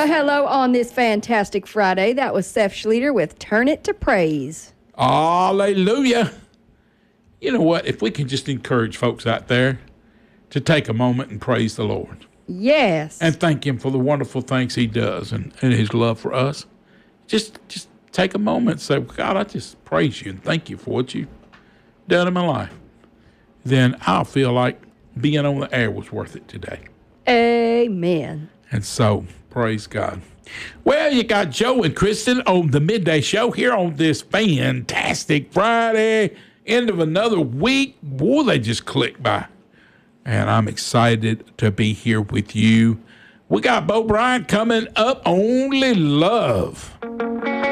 Well, hello on this fantastic Friday. That was Seth Schlueter with Turn It to Praise. Hallelujah. You know what? If we can just encourage folks out there to take a moment and praise the Lord. Yes. And thank him for the wonderful things he does and his love for us. Just take a moment and say, God, I just praise you and thank you for what you've done in my life. Then I'll feel like being on the air was worth it today. Amen. And so, praise God. Well, you got Joe and Kristen on the midday show here on this fantastic Friday, end of another week. Boy, they just clicked by. And I'm excited to be here with you. We got Bo Bryant coming up. Only Love.